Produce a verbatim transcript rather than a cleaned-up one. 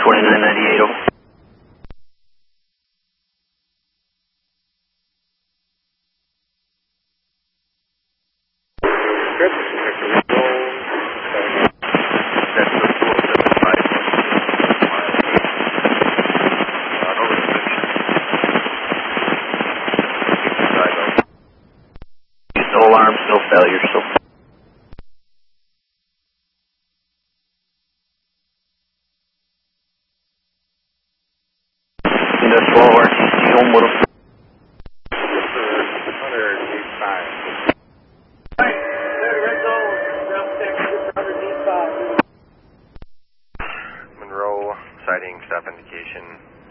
twenty-nine ninety-eight, over. No alarms, no failures, so. That's twelve R T C, Homewood. Monroe, sighting, stop indication.